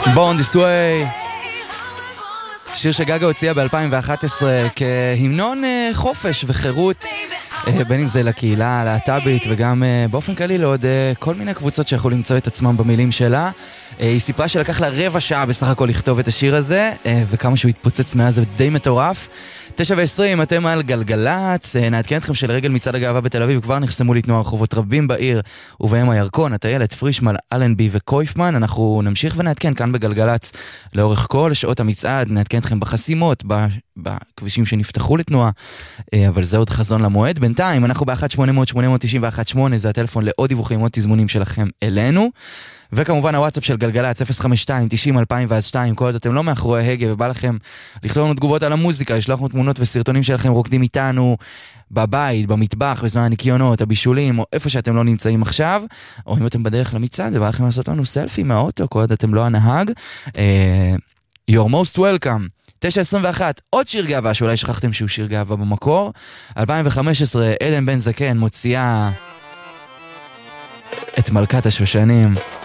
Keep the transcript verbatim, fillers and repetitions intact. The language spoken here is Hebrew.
Born This Way, שיר שגגה הוציאה ב-אלפיים ואחת עשרה כהמנון חופש וחירות, בין אם זה לקהילה הלהט"בית וגם באופן כללי לעוד כל מיני קבוצות שיכולו למצוא את עצמם במילים שלה. היא סיפרה שלקח לה רבע שעה בסך הכל לכתוב את השיר הזה, וכמה שהוא התפוצץ מאז זה די מטורף. תשע ועשרים, אתם על גלגלץ, נעדכן אתכם שלרגל מצעד הגאווה בתל אביב כבר נחסמו לתנועה רחובות רבים בעיר, ובהם הירקון, הטיילת, פרישמן, אלנבי וקויפמן. אנחנו נמשיך ונעדכן כאן בגלגלץ לאורך כל שעות המצעד, נעדכן אתכם בחסימות, בכבישים שנפתחו לתנועה, אבל זה עוד חזון למועד. בינתיים אנחנו ב-אחת שמונה אפס אפס שמונה תשע אחת שמונה, זה הטלפון לעוד דיווחים, עוד תזמונים שלכם אלינו. וכמובן הוואטסאפ של גלגלץ אפס חמש שתיים תשעים אלפיים ואז שתיים, כל עוד אתם לא מאחורי ההגה ובא לכם לכתוב לנו תגובות על המוזיקה, לשלוח לנו תמונות וסרטונים שלכם רוקדים איתנו בבית, במטבח, בזמן הניקיונות, הבישולים, או איפה שאתם לא נמצאים עכשיו, או אם אתם בדרך למצעד ובא לכם לעשות לנו סלפי מהאוטו, כל עוד אתם לא הנהג. uh, You're most welcome. תשע עשרים ואחת, עוד שיר גאווה שאולי שכחתם שהוא שיר גאווה במקור. אלפיים וחמש עשרה, עדן בן זקן מוציאה את מלכת השושנים.